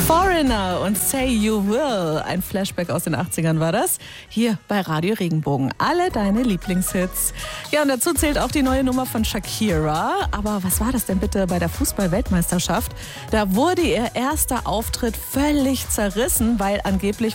Foreigner und Say You Will. Ein Flashback aus den 80ern war das. Hier bei Radio Regenbogen. Alle deine Lieblingshits. Ja, und dazu zählt auch die neue Nummer von Shakira. Aber was war das denn bitte bei der Fußball-Weltmeisterschaft? Da wurde ihr erster Auftritt völlig zerrissen, weil angeblich